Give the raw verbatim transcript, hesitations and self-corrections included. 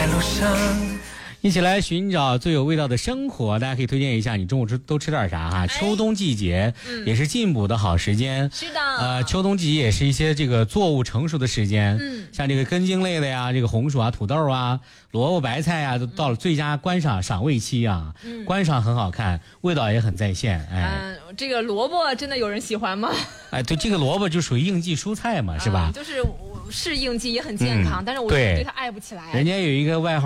在路上。 一起来寻找最有味道的生活，大家可以推荐一下你中午吃都吃点啥哈、啊？秋冬季节、嗯、也是进补的好时间。 是的。 呃，秋冬季节也是一些这个作物成熟的时间。 嗯。 像这个根茎类的呀，这个红薯啊、土豆啊、萝卜、白菜啊，都到了最佳观赏赏味期啊。嗯。观赏很好看，味道也很在线。哎。 嗯、呃，这个萝卜真的有人喜欢吗？ 哎，对，这个萝卜就属于应季蔬菜嘛，是吧？ 嗯、就是是应季也很健康，嗯、但是我对它爱不起来。 人家有一个外号。